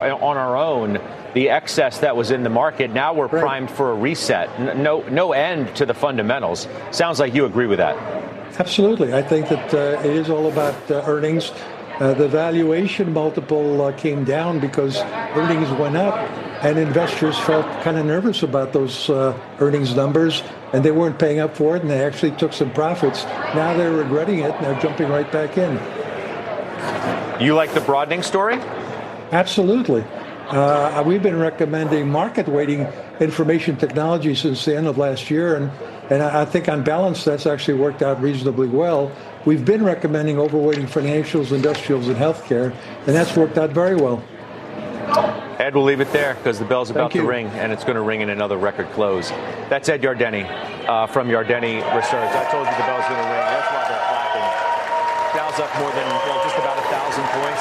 on our own the excess that was in the market. Now we're primed for a reset. No end to the fundamentals. Sounds like you agree with that. Absolutely. I think that it is all about earnings. The valuation multiple came down because earnings went up, and investors felt kind of nervous about those earnings numbers, and they weren't paying up for it, and they actually took some profits. Now they're regretting it, and they're jumping right back in. You like the broadening story? Absolutely. We've been recommending market weighting information technology since the end of last year, and I think on balance that's actually worked out reasonably well. We've been recommending overweighting financials, industrials, and healthcare, and that's worked out very well. Ed, we'll leave it there because the bell's about to ring, and it's going to ring in another record close. That's Ed Yardeni from Yardeni Research. I told you the bell's going to ring. That's why they're clapping. Dow's up more than just about 1,000 points.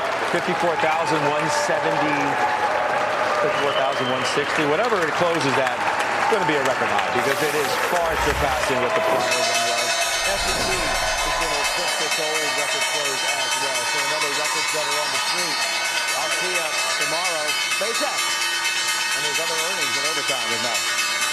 54,170, 54,160, whatever it closes at, it's going to be a record high because it is far surpassing what the prior one was. S&P is going to eclipse its old record close as well. So another record setter on the street. I'll see you tomorrow. SpaceX. And there's other earnings in overtime as well.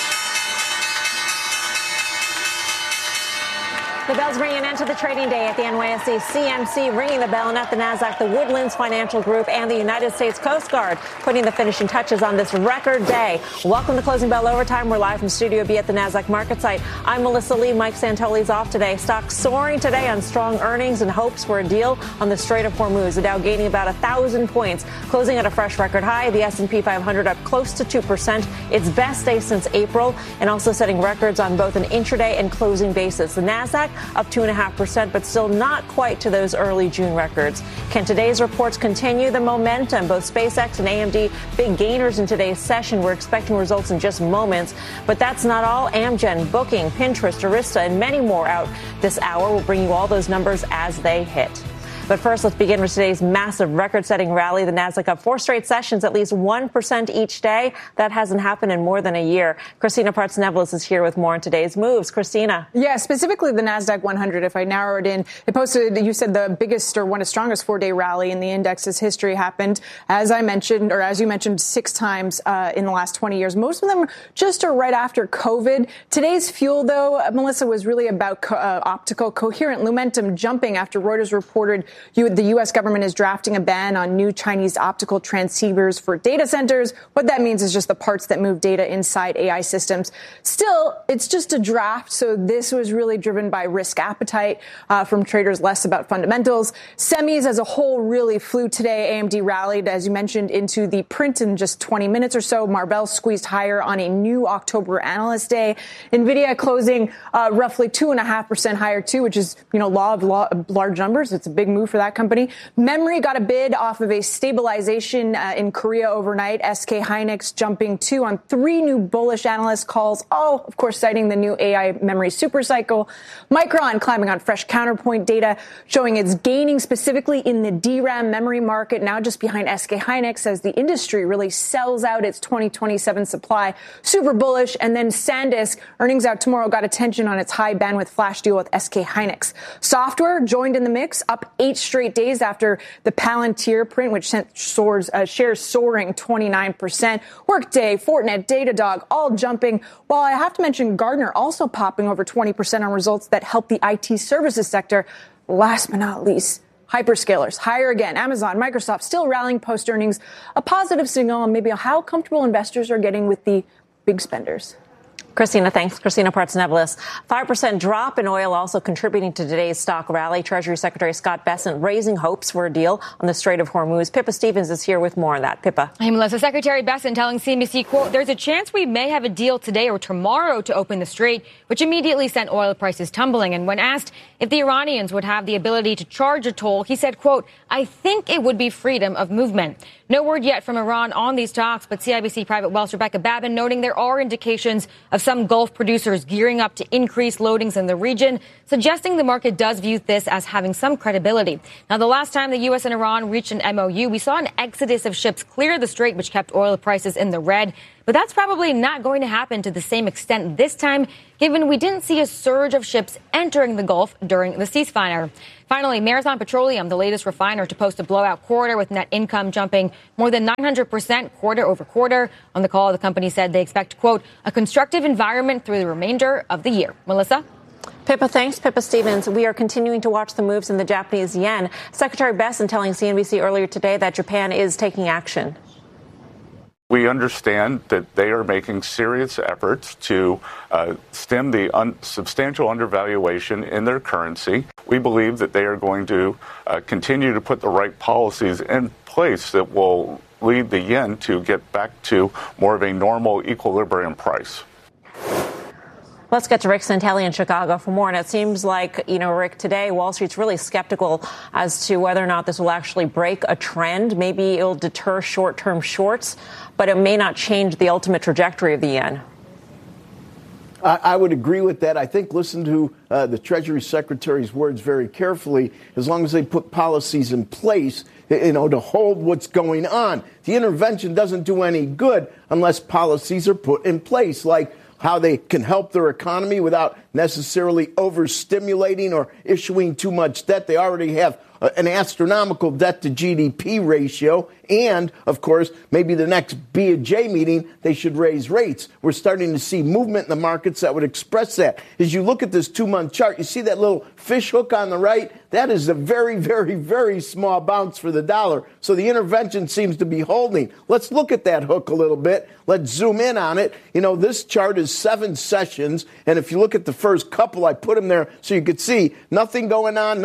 The bell's ringing into the trading day at the NYSE. CMC ringing the bell, and at the Nasdaq, the Woodlands Financial Group and the United States Coast Guard putting the finishing touches on this record day. Welcome to Closing Bell Overtime. We're live from Studio B at the Nasdaq market site. I'm Melissa Lee. Mike Santoli's off today. Stocks soaring today on strong earnings and hopes for a deal on the Strait of Hormuz. The Dow gaining about 1,000 points, closing at a fresh record high. The S&P 500 up close to 2%, its best day since April, and also setting records on both an intraday and closing basis. The Nasdaq up 2.5%, but still not quite to those early June records. Can today's reports continue the momentum? Both SpaceX and AMD, big gainers in today's session. We're expecting results in just moments, but that's not all. Amgen, Booking, Pinterest, Arista, and many more out this hour. We'll bring you all those numbers as they hit. But first, let's begin with today's massive record-setting rally. The Nasdaq up 4 straight sessions, at least 1% each day. That hasn't happened in more than a year. Christina Partsinevelos is here with more on today's moves. Christina. Yeah, specifically the Nasdaq 100. If I narrow it in, it posted, you said, the biggest or one of the strongest 4-day rally in the index's history happened, as I mentioned, or as you mentioned, 6 times in the last 20 years. Most of them just are right after COVID. Today's fuel, though, Melissa, was really about optical coherent Lumentum jumping after Reuters reported the U.S. government is drafting a ban on new Chinese optical transceivers for data centers. What that means is just the parts that move data inside AI systems. Still, it's just a draft, so this was really driven by risk appetite from traders, less about fundamentals. Semis as a whole really flew today. AMD rallied, as you mentioned, into the print in just 20 minutes or so. Marvell squeezed higher on a new October analyst day. NVIDIA closing roughly 2.5% higher, too, which is, law of large numbers. It's a big move for that company. Memory got a bid off of a stabilization in Korea overnight. SK Hynix jumping too on 3 new bullish analyst calls, all, of course, citing the new AI memory supercycle. Micron climbing on fresh counterpoint data, showing it's gaining specifically in the DRAM memory market, now just behind SK Hynix as the industry really sells out its 2027 supply. Super bullish. And then SanDisk, earnings out tomorrow, got attention on its high bandwidth flash deal with SK Hynix. Software joined in the mix, up 8 straight days after the Palantir print, which sent shares soaring 29%. Workday, Fortinet, Datadog, all jumping. While I have to mention Gartner also popping over 20% on results that help the IT services sector. Last but not least, hyperscalers higher again. Amazon, Microsoft still rallying post earnings. A positive signal on maybe how comfortable investors are getting with the big spenders. Christina, thanks. Christina Partsinevelos. 5% drop in oil also contributing to today's stock rally. Treasury Secretary Scott Bessent raising hopes for a deal on the Strait of Hormuz. Pippa Stevens is here with more on that. Pippa. Hey, Melissa. Secretary Bessent telling CNBC, quote, there's a chance we may have a deal today or tomorrow to open the strait, which immediately sent oil prices tumbling. And when asked if the Iranians would have the ability to charge a toll, he said, quote, I think it would be freedom of movement. No word yet from Iran on these talks, but CIBC Private Wealth's Rebecca Babin noting there are indications of some Gulf producers gearing up to increase loadings in the region, suggesting the market does view this as having some credibility. Now, the last time the U.S. and Iran reached an MOU, we saw an exodus of ships clear the strait, which kept oil prices in the red. But that's probably not going to happen to the same extent this time, given we didn't see a surge of ships entering the Gulf during the ceasefire. Finally, Marathon Petroleum, the latest refiner to post a blowout quarter with net income jumping more than 900% quarter over quarter. On the call, the company said they expect, quote, a constructive environment through the remainder of the year. Melissa? Pippa, thanks. Pippa Stevens. We are continuing to watch the moves in the Japanese yen. Secretary Bessent telling CNBC earlier today that Japan is taking action. We understand that they are making serious efforts to stem the substantial undervaluation in their currency. We believe that they are going to continue to put the right policies in place that will lead the yen to get back to more of a normal equilibrium price. Let's get to Rick Santelli in Chicago for more. And it seems like, Rick, today Wall Street's really skeptical as to whether or not this will actually break a trend. Maybe it'll deter short-term shorts, but it may not change the ultimate trajectory of the yen. I would agree with that. I think listen to the Treasury Secretary's words very carefully. As long as they put policies in place, to hold what's going on. The intervention doesn't do any good unless policies are put in place, like how they can help their economy without necessarily overstimulating or issuing too much debt. They already have an astronomical debt to GDP ratio. And, of course, maybe the next BOJ meeting, they should raise rates. We're starting to see movement in the markets that would express that. As you look at this 2-month chart, you see that little fish hook on the right? That is a very, very, very small bounce for the dollar. So the intervention seems to be holding. Let's look at that hook a little bit. Let's zoom in on it. This chart is 7 sessions. And if you look at the first couple, I put them there so you could see nothing going on,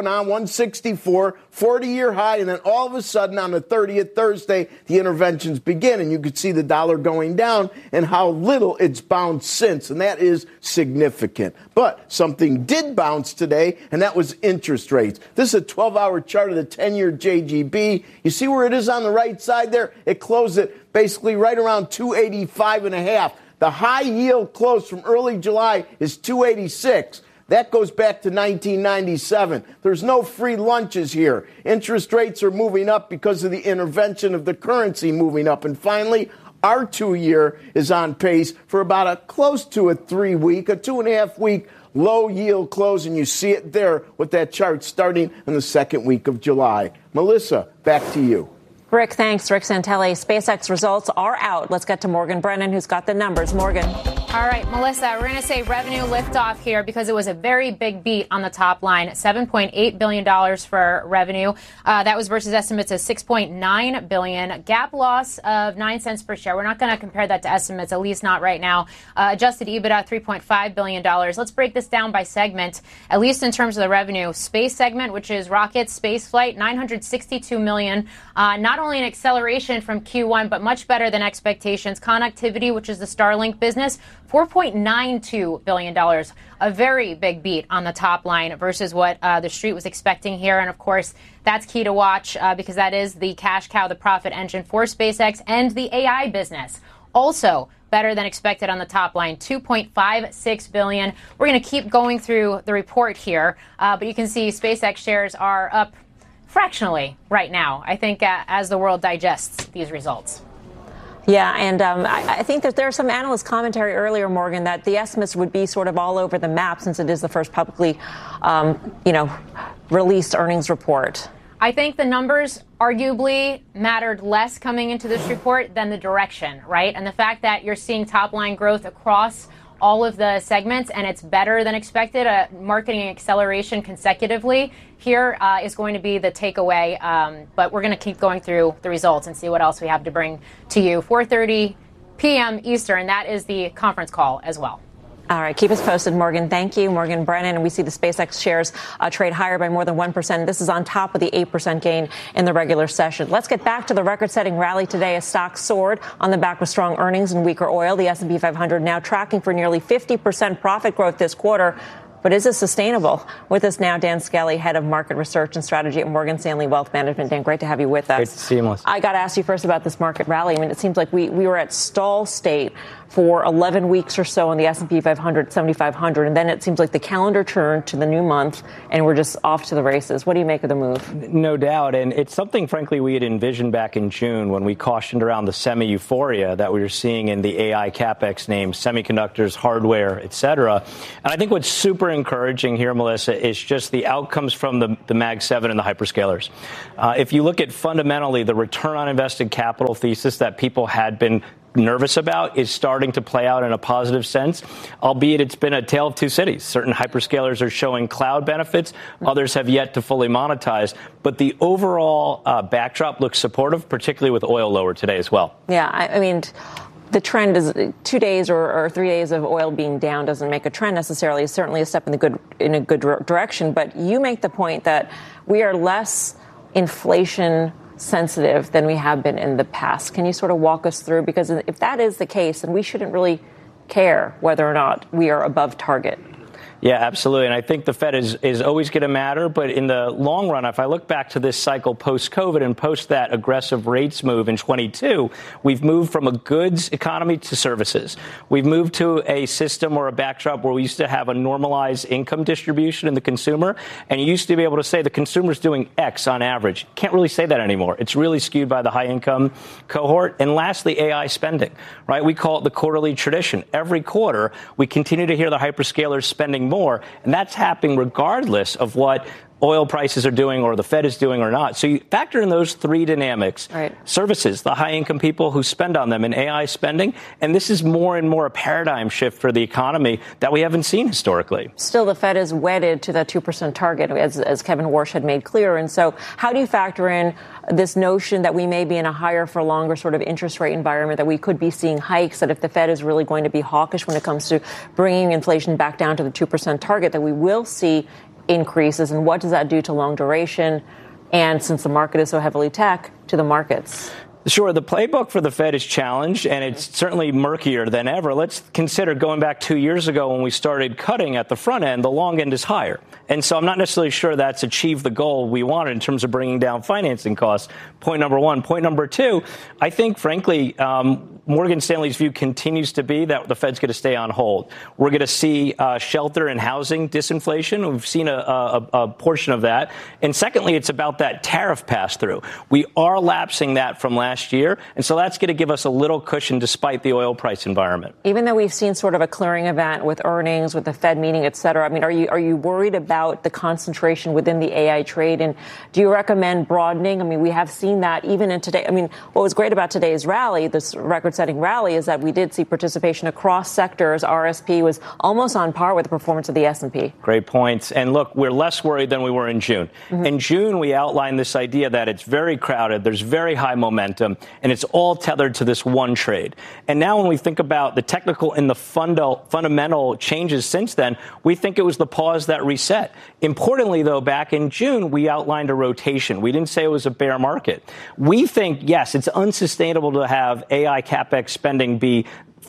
164, 40-year high. And then all of a sudden on the 30th Thursday, the interventions begin. And you could see the dollar going down and how little it's bounced since. And that is significant. But something did bounce today, and that was interest rates. This is a 12-hour chart of the 10-year JGB. You see where it is on the right side there? It closed it basically right around 285.5. The high yield close from early July is 286. That goes back to 1997. There's no free lunches here. Interest rates are moving up because of the intervention of the currency moving up. And finally, our 2-year is on pace for about close to a 2.5-week low yield close. And you see it there with that chart starting in the second week of July. Melissa, back to you. Rick, thanks. Rick Santelli. SpaceX results are out. Let's get to Morgan Brennan, who's got the numbers. Morgan. All right, Melissa, we're going to say revenue liftoff here because it was a very big beat on the top line. $7.8 billion for revenue. That was versus estimates of $6.9 billion. GAAP loss of 9 cents per share. We're not going to compare that to estimates, at least not right now. Adjusted EBITDA, $3.5 billion. Let's break this down by segment, at least in terms of the revenue. Space segment, which is rockets, space flight, $962 million. Not only an acceleration from Q1, but much better than expectations. Connectivity, which is the Starlink business, $4.92 billion. A very big beat on the top line versus what the street was expecting here. And, of course, that's key to watch because that is the cash cow, the profit engine for SpaceX and the AI business. Also better than expected on the top line, $2.56 billion. We're going to keep going through the report here, but you can see SpaceX shares are up fractionally right now, I think, as the world digests these results. Yeah, and I think that there's some analyst commentary earlier, Morgan, that the estimates would be sort of all over the map since it is the first publicly, released earnings report. I think the numbers arguably mattered less coming into this report than the direction, right? And the fact that you're seeing top line growth across all of the segments, and it's better than expected, a marketing acceleration consecutively here is going to be the takeaway. But we're going to keep going through the results and see what else we have to bring to you. 4:30 p.m. Eastern, that is the conference call as well. All right. Keep us posted, Morgan. Thank you, Morgan Brennan. And we see the SpaceX shares trade higher by more than 1%. This is on top of the 8% gain in the regular session. Let's get back to the record-setting rally today as stocks soared on the back of strong earnings and weaker oil. The S&P 500 now tracking for nearly 50% profit growth this quarter. But is it sustainable? With us now, Dan Skelly, head of market research and strategy at Morgan Stanley Wealth Management. Dan, great to have you with us. Great to see you, Melissa. I got to ask you first about this market rally. I mean, it seems like we were at stall state for 11 weeks or so on the S&P 500, 7,500, and then it seems like the calendar turned to the new month, and we're just off to the races. What do you make of the move? No doubt, and it's something, frankly, we had envisioned back in June when we cautioned around the semi-euphoria that we were seeing in the AI CapEx names, semiconductors, hardware, et cetera. And I think what's super super encouraging here, Melissa, is just the outcomes from the Mag 7 and the hyperscalers. If you look at fundamentally the return on invested capital thesis that people had been nervous about is starting to play out in a positive sense, albeit it's been a tale of two cities. Certain hyperscalers are showing cloud benefits. Others have yet to fully monetize. But the overall backdrop looks supportive, particularly with oil lower today as well. Yeah, I mean, the trend is 2 days or 3 days of oil being down doesn't make a trend necessarily. It's certainly a step in a good direction. But you make the point that we are less inflation sensitive than we have been in the past. Can you sort of walk us through? Because if that is the case, then we shouldn't really care whether or not we are above target. Yeah, absolutely. And I think the Fed is always going to matter. But in the long run, if I look back to this cycle post-COVID and post that aggressive rates move in 22, we've moved from a goods economy to services. We've moved to a system or a backdrop where we used to have a normalized income distribution in the consumer. And you used to be able to say the consumer's doing X on average. Can't really say that anymore. It's really skewed by the high income cohort. And lastly, AI spending, right? We call it the quarterly tradition. Every quarter, we continue to hear the hyperscalers spending more, and that's happening regardless of what oil prices are doing or the Fed is doing or not. So you factor in those three dynamics, right? Services, the high income people who spend on them, and AI spending. And this is more and more a paradigm shift for the economy that we haven't seen historically. Still, the Fed is wedded to that 2% target, as Kevin Warsh had made clear. And so how do you factor in this notion that we may be in a higher for longer sort of interest rate environment, that we could be seeing hikes, that if the Fed is really going to be hawkish when it comes to bringing inflation back down to the 2% target, that we will see increases, and what does that do to long duration? And since the market is so heavily tech, to the markets? Sure. The playbook for the Fed is challenged, and it's certainly murkier than ever. Let's consider going back 2 years ago when we started cutting at the front end, the long end is higher. And so I'm not necessarily sure that's achieved the goal we wanted in terms of bringing down financing costs. Point number one. Point number two, I think, frankly, Morgan Stanley's view continues to be that the Fed's going to stay on hold. We're going to see shelter and housing disinflation. We've seen a portion of that. And secondly, it's about that tariff pass-through. We are lapsing that from last year. And so that's going to give us a little cushion despite the oil price environment. Even though we've seen sort of a clearing event with earnings, with the Fed meeting, et cetera, I mean, are you worried about the concentration within the AI trade? And do you recommend broadening? I mean, we have seen that even in today. I mean, what was great about today's rally, this record-setting rally, is that we did see participation across sectors. RSP was almost on par with the performance of the S&P. Great points. And look, we're less worried than we were in June. Mm-hmm. In June, we outlined this idea that it's very crowded, there's very high momentum, and it's all tethered to this one trade. And now when we think about the technical and the fundamental changes since then, we think it was the pause that reset. Importantly, though, back in June, we outlined a rotation. We didn't say it was a bear market. We think, yes, it's unsustainable to have AI CapEx spending be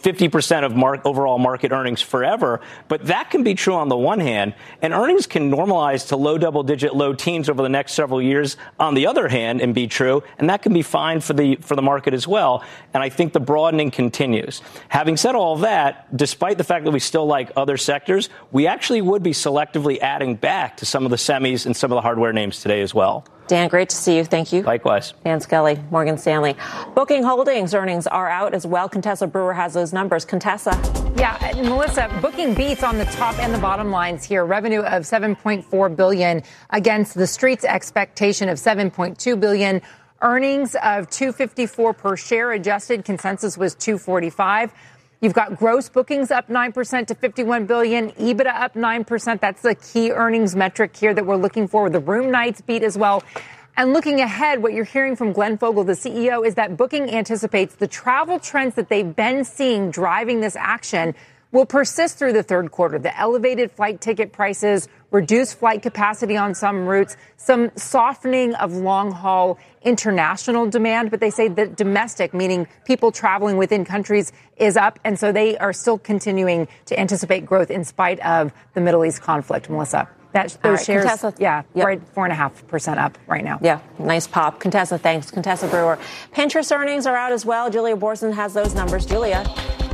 50% of overall market earnings forever. But that can be true on the one hand, and earnings can normalize to low double-digit, low teens over the next several years on the other hand and be true, and that can be fine for the market as well. And I think the broadening continues. Having said all of that, despite the fact that we still like other sectors, we actually would be selectively adding back to some of the semis and some of the hardware names today as well. Dan, great to see you. Thank you. Likewise. Dan Scully, Morgan Stanley. Booking Holdings earnings are out as well. Contessa Brewer has those numbers. Contessa. Yeah, Melissa, Booking beats on the top and the bottom lines here. Revenue of $7.4 billion against the street's expectation of $7.2 billion. Earnings of $2.54 per share. Adjusted consensus was $2.45. You've got gross bookings up 9% to $51 billion, EBITDA up 9%. That's the key earnings metric here that we're looking for. The room nights beat as well. And looking ahead, what you're hearing from Glenn Fogel, the CEO, is that Booking anticipates the travel trends that they've been seeing driving this action will persist through the third quarter. The elevated flight ticket prices, reduced flight capacity on some routes, some softening of long-haul international demand. But they say that domestic, meaning people traveling within countries, is up. And so they are still continuing to anticipate growth in spite of the Middle East conflict. Melissa, those right, shares, Contessa, right, 4.5% up right now. Yeah, nice pop. Contessa, thanks. Contessa Brewer. Pinterest earnings are out as well. Julia Boorstin has those numbers. Julia.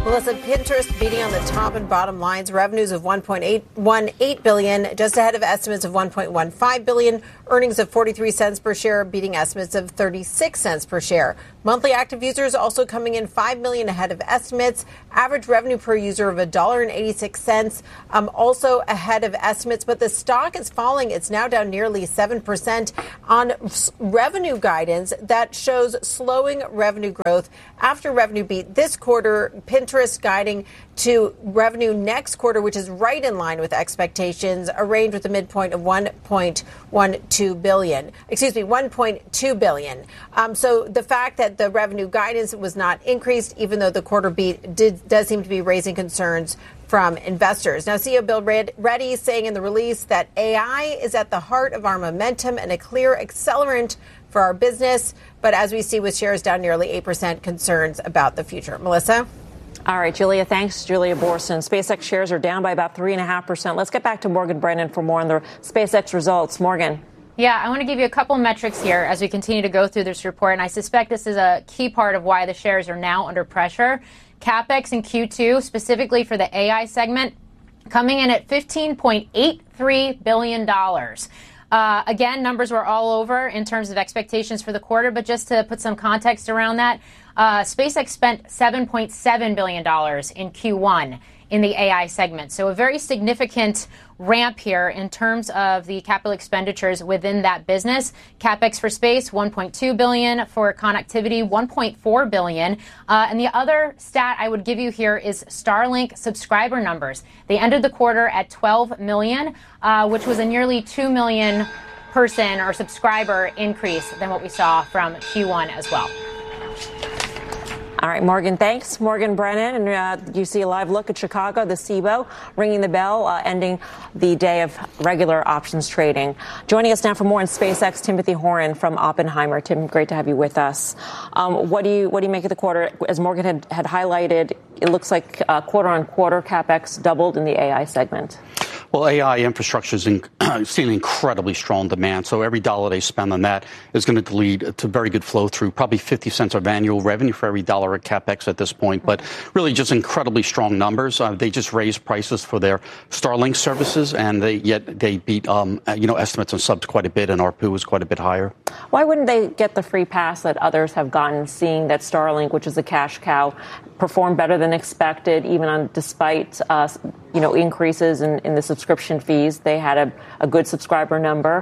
Melissa, Pinterest beating on the top and bottom lines, revenues of $1.818 billion, just ahead of estimates of $1.15 billion, earnings of 43 cents per share, beating estimates of 36 cents per share. Monthly active users also coming in 5 million ahead of estimates. Average revenue per user of $1.86, also ahead of estimates. But the stock is falling. It's now down nearly 7% on revenue guidance that shows slowing revenue growth after revenue beat this quarter. Pinterest guiding to revenue next quarter, which is right in line with expectations, a range with a midpoint of $1.2 billion. So the fact that the revenue guidance was not increased, even though the quarter beat does seem to be raising concerns from investors. Now, CEO Bill Ready saying in the release that AI is at the heart of our momentum and a clear accelerant for our business. But as we see with shares down nearly 8%, concerns about the future. Melissa? All right, Julia, thanks. Julia Borson. SpaceX shares are down by about 3.5%. Let's get back to Morgan Brennan for more on the SpaceX results. Morgan. Yeah, I want to give you a couple metrics here as we continue to go through this report, and I suspect this is a key part of why the shares are now under pressure. CapEx in Q2, specifically for the AI segment, coming in at $15.83 billion. Again, numbers were all over in terms of expectations for the quarter, but just to put some context around that, SpaceX spent $7.7 billion in Q1 in the AI segment. So a very significant ramp here in terms of the capital expenditures within that business. CapEx for space, $1.2 billion. For connectivity, $1.4 billion. And the other stat I would give you here is Starlink subscriber numbers. They ended the quarter at 12 million, which was a nearly 2 million person or subscriber increase than what we saw from Q1 as well. All right, Morgan, thanks. Morgan Brennan, and you see a live look at Chicago, the CBOE, ringing the bell, ending the day of regular options trading. Joining us now for more on SpaceX, Timothy Horan from Oppenheimer. Tim, great to have you with us. What do you make of the quarter? As Morgan had highlighted, it looks like quarter-on-quarter CapEx doubled in the AI segment. Well, AI infrastructure is seeing incredibly strong demand. So every dollar they spend on that is going to lead to very good flow through, probably 50 cents of annual revenue for every dollar of CapEx at this point. But really just incredibly strong numbers. They just raised prices for their Starlink services, and they beat estimates on subs quite a bit, and ARPU was quite a bit higher. Why wouldn't they get the free pass that others have gotten, seeing that Starlink, which is a cash cow, performed better than expected, even despite increases in the subscription fees? They had a good subscriber number.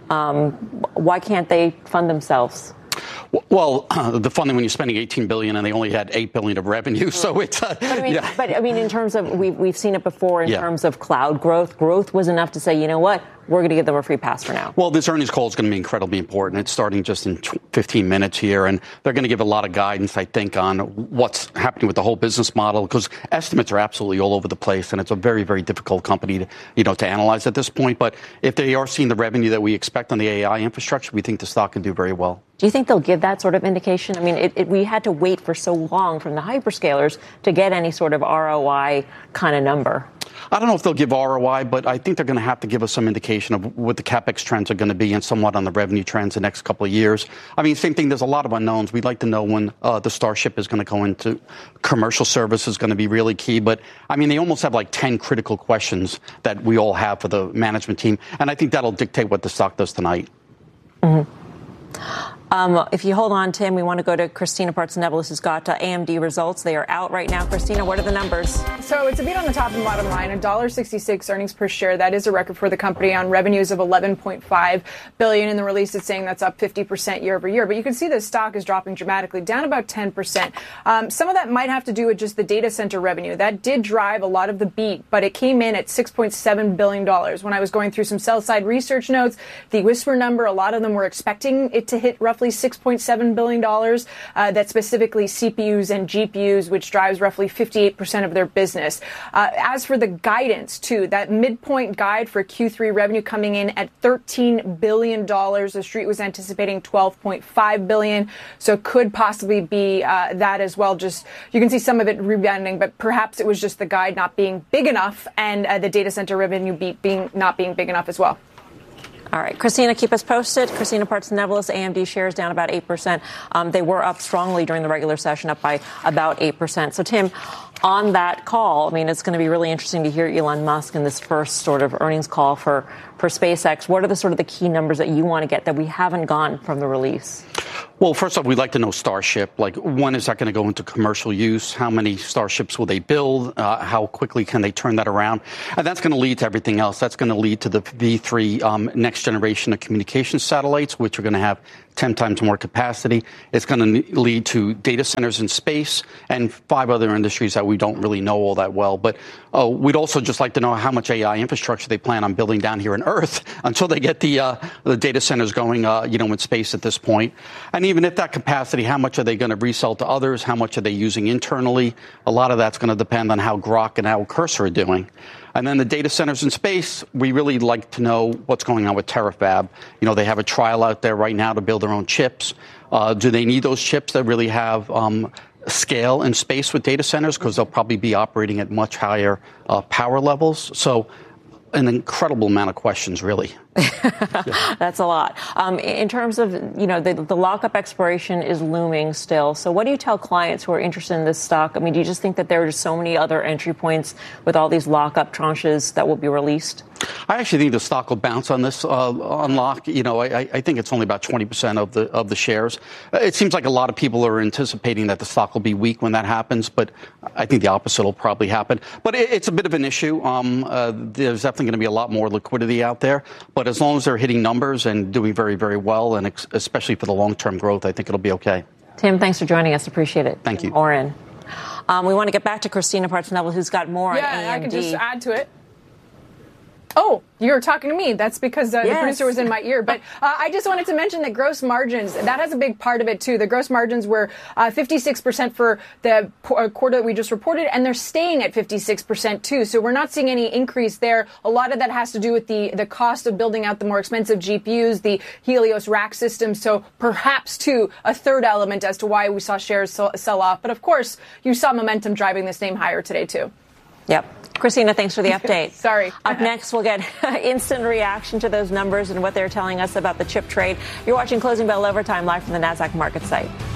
Why can't they fund themselves? Well, the funding when you're spending $18 billion and they only had $8 billion of revenue, so it's. But I mean, in terms of we've seen it before in terms of cloud growth. Growth was enough to say, you know what, we're going to give them a free pass for now. Well, this earnings call is going to be incredibly important. It's starting just in 15 minutes here, and they're going to give a lot of guidance, I think, on what's happening with the whole business model, because estimates are absolutely all over the place, and it's a very, very difficult company to analyze at this point. But if they are seeing the revenue that we expect on the AI infrastructure, we think the stock can do very well. Do you think they'll give that sort of indication? I mean, we had to wait for so long from the hyperscalers to get any sort of ROI kind of number. I don't know if they'll give ROI, but I think they're going to have to give us some indication of what the CapEx trends are going to be and somewhat on the revenue trends the next couple of years. I mean, same thing. There's a lot of unknowns. We'd like to know when the Starship is going to go into commercial service is going to be really key. But, I mean, they almost have like 10 critical questions that we all have for the management team. And I think that'll dictate what the stock does tonight. Mm-hmm. If you hold on, Tim, we want to go to Christina Partsinevelos, who's got AMD results. They are out right now. Christina, what are the numbers? So it's a beat on the top and bottom line, $1.66 earnings per share. That is a record for the company on revenues of $11.5 billion. In the release, it's saying that's up 50% year over year. But you can see the stock is dropping dramatically, down about 10%. Some of that might have to do with just the data center revenue. That did drive a lot of the beat, but it came in at $6.7 billion. When I was going through some sell-side research notes, the Whisper number, a lot of them were expecting it to hit roughly $6.7 billion. That's specifically CPUs and GPUs, which drives roughly 58% of their business. As for the guidance, too, that midpoint guide for Q3 revenue coming in at $13 billion. The street was anticipating $12.5 billion, so could possibly be that as well. Just you can see some of it rebounding, but perhaps it was just the guide not being big enough and the data center revenue not being big enough as well. All right, Christina, keep us posted. Christina Partsinevelos, AMD shares down about 8%. They were up strongly during the regular session, up by about 8%. So, Tim, on that call, I mean, it's going to be really interesting to hear Elon Musk in this first sort of earnings call for SpaceX. What are the sort of the key numbers that you want to get that we haven't gotten from the release? Well, first off, we'd like to know Starship. Like, when is that going to go into commercial use? How many Starships will they build? How quickly can they turn that around? And that's going to lead to everything else. That's going to lead to the V3 next generation of communication satellites, which are going to have 10 times more capacity. It's going to lead to data centers in space and 5 other industries that we don't really know all that well. But we'd also just like to know how much AI infrastructure they plan on building down here on Earth until they get the data centers going, in space at this point. And even if that capacity, how much are they going to resell to others? How much are they using internally? A lot of that's going to depend on how Grok and how Cursor are doing. And then the data centers in space, we really like to know what's going on with Terafab. They have a trial out there right now to build their own chips. Do they need those chips that really have scale in space with data centers? Because they'll probably be operating at much higher power levels. So an incredible amount of questions, really. That's a lot. In terms of, the lockup expiration is looming still. So what do you tell clients who are interested in this stock? I mean, do you just think that there are just so many other entry points with all these lockup tranches that will be released? I actually think the stock will bounce on this unlock. I think it's only about 20% of the shares. It seems like a lot of people are anticipating that the stock will be weak when that happens, but I think the opposite will probably happen. But it's a bit of an issue. There's definitely going to be a lot more liquidity out there. But as long as they're hitting numbers and doing very, very well, and especially for the long-term growth, I think it'll be okay. Tim, thanks for joining us. Appreciate it. Thank you. Oren. We want to get back to Christina Partsinevelos, who's got more on AMD. Yeah, I can just add to it. Oh, you're talking to me. That's because the producer was in my ear. But I just wanted to mention that gross margins, that has a big part of it, too. The gross margins were 56% for the quarter that we just reported, and they're staying at 56%, too. So we're not seeing any increase there. A lot of that has to do with the cost of building out the more expensive GPUs, the Helios rack system. So perhaps, too, a third element as to why we saw shares sell off. But, of course, you saw momentum driving this name higher today, too. Yep. Christina, thanks for the update. Sorry. Up next, we'll get instant reaction to those numbers and what they're telling us about the chip trade. You're watching Closing Bell Overtime live from the NASDAQ market site.